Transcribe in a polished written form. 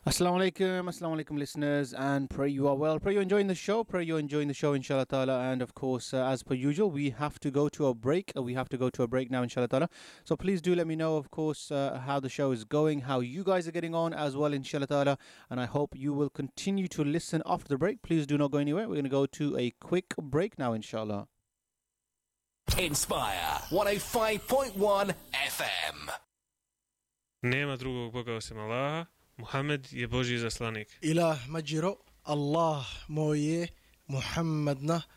Assalamu alaikum listeners, and pray you are well. Pray you're enjoying the show. Pray you're enjoying the show, inshallah ta'ala. And of course, as per usual, we have to go to a break. We have to go to a break now, inshallah ta'ala. So please do let me know, of course, how the show is going, how you guys are getting on as well, inshallah ta'ala. And I hope you will continue to listen after the break. Please do not go anywhere. We're going to go to a quick break now, inshallah. Inspire 105.1 FM. Nema drugog Boga osim Allaha. Muhammed je Božji zaslanik. Ilah Mađiro, Allah moj je, Muhammed